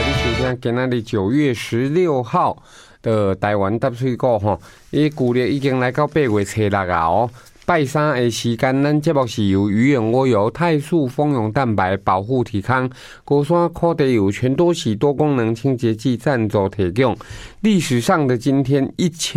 你收听今仔日9月16号的台湾搭水果吼，伊旧历已经来到8月初6啊哦。拜三的时间，咱节目是由鱼眼蜗油、泰素蜂蛹蛋白保护体康、国酸柯地油全多喜多功能清洁剂赞助提供。历史上的今天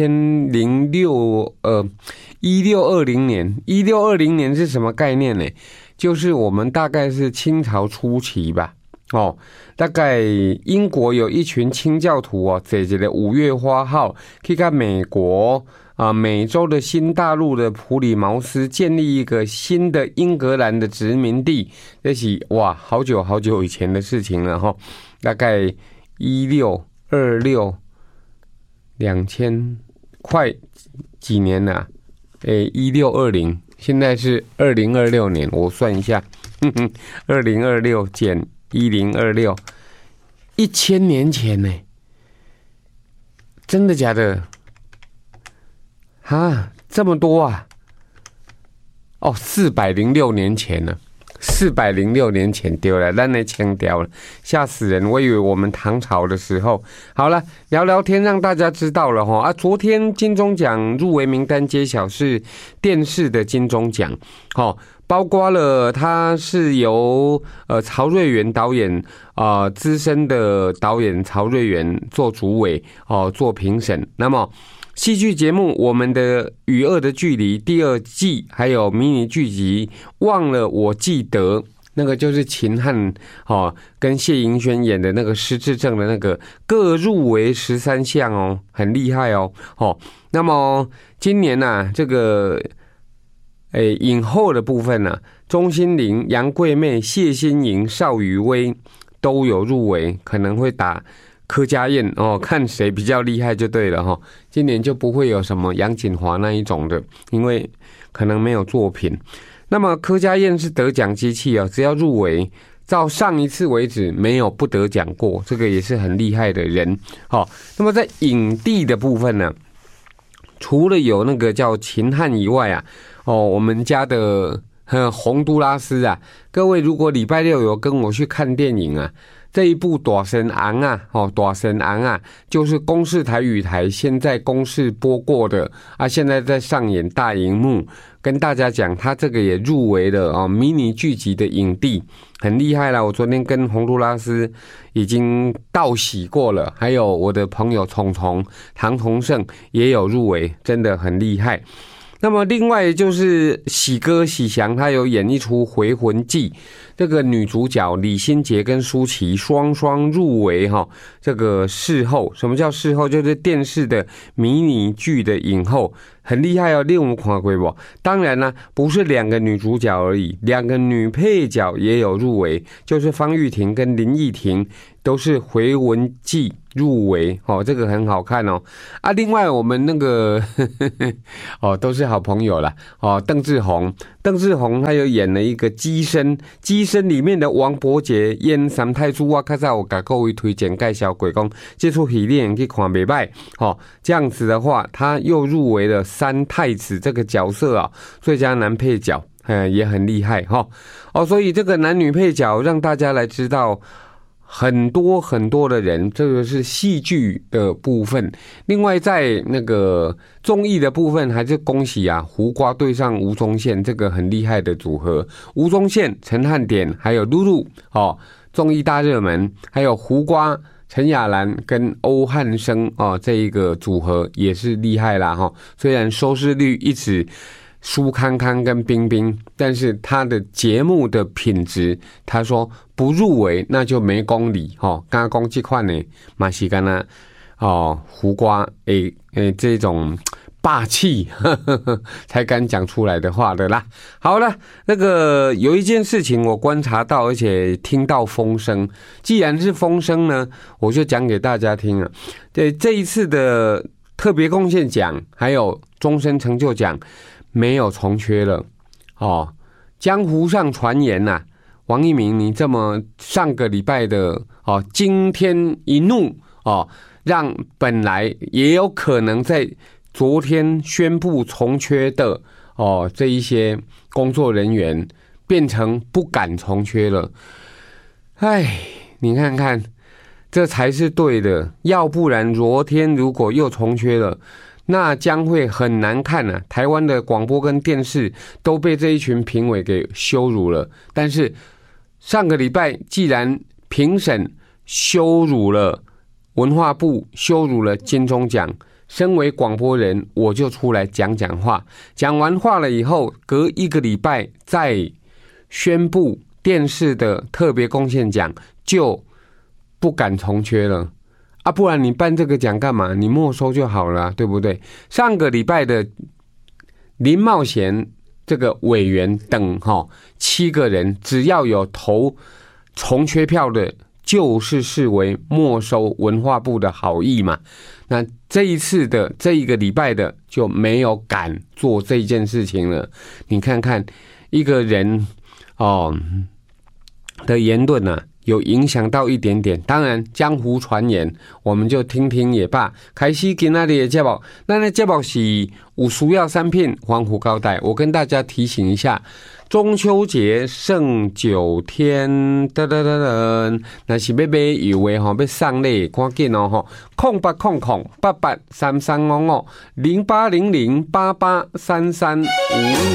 ，1620年，1620年是什么概念呢？就是我们大概是清朝初期吧。哦，大概英国有一群清教徒哦，坐一个5月花号去到美国美洲的新大陆的普里茅斯建立一个新的英格兰的殖民地，这是哇，好久好久以前的事情了哈，大概16262000快几年了啊，1620，现在是2026年，我算一下，2026减1026，1000年前呢？真的假的？哈，这么多啊！哦，406年前了，406年前丢了，咱的清掉了，吓死人！我以为我们唐朝的时候。好了，聊聊天让大家知道了哈昨天金钟奖入围名单揭晓，是电视的金钟奖，包括了他是由曹瑞元导演资深的导演曹瑞元做主委做评审。那么戏剧节目《我们的与恶的距离》第2季，还有迷你剧集《忘了我记得》，那个就是秦汉跟谢盈萱演的那个失智症的那个，各入围13项哦，很厉害哦。那么今年这个影后的部分钟欣凌、杨贵妹、谢欣莹、邵雨薇都有入围，可能会打柯佳嬿看谁比较厉害就对了今年就不会有什么杨锦华那一种的，因为可能没有作品。那么柯佳嬿是得奖机器只要入围，照上一次为止没有不得奖过，这个也是很厉害的人。那么在影帝的部分呢，除了有那个叫秦汉以外我们家的洪都拉斯各位如果礼拜六有跟我去看电影这一部大神昂大神昂就是公视台语台现在公视播过的现在在上演大荧幕，跟大家讲他这个也入围了迷你剧集的影帝，很厉害啦。我昨天跟洪都拉斯已经道喜过了，还有我的朋友虫虫唐崇盛也有入围，真的很厉害。那么另外就是喜哥喜祥，他有演一出《回魂记》，这个女主角李心洁跟舒淇双双入围这个视后，什么叫视后？就是电视的迷你剧的影后，很厉害你有没有看过不？当然啦，不是2个女主角而已，2个女配角也有入围，就是方玉婷跟林奕婷都是《回魂记》入围这个很好看另外我们那个都是好朋友啦邓志宏他有演了一个机身里面的王伯杰演三太子，我较早有给各位推荐介绍过，说这出戏你去看不错这样子的话，他又入围了三太子这个角色最佳男配角也很厉害所以这个男女配角让大家来知道很多很多的人，这个是戏剧的部分。另外在那个综艺的部分，还是恭喜胡瓜对上吴宗宪，这个很厉害的组合。吴宗宪、陈汉典还有露露综艺大热门，还有胡瓜、陈雅兰跟欧汉声这一个组合也是厉害啦虽然收视率一直苏康康跟冰冰，但是他的节目的品质，他说不入围那就没公理刚刚这款呢嘛是跟他胡瓜这种霸气才敢讲出来的话的啦。好了，那个有一件事情我观察到，而且听到风声，既然是风声呢，我就讲给大家听了。对，这一次的特别贡献奖还有终身成就奖没有重缺了江湖上传言王一鸣你这么上个礼拜的惊天一怒让本来也有可能在昨天宣布重缺的这一些工作人员变成不敢重缺了。你看看这才是对的。要不然昨天如果又重缺了，那将会很难看啊。台湾的广播跟电视都被这一群评委给羞辱了。但是上个礼拜既然评审羞辱了文化部，羞辱了金钟奖，身为广播人我就出来讲话，讲完话了以后，隔1个礼拜再宣布电视的特别贡献奖就不敢重缺了啊！不然你办这个奖干嘛？你没收就好了，对不对？上个礼拜的林茂贤这个委员等7个人，只要有投重缺票的，就是视为没收文化部的好意嘛。那这一次的这一个礼拜的就没有敢做这件事情了。你看看一个人的言论啊，有影响到一点点。当然江湖传言我们就听听也罢。开始今天的节目，咱的节目是有需要产品防腐胶带。我跟大家提醒一下，中秋节剩9天，那是要买油的要送礼，赶紧0800883355 0800883355。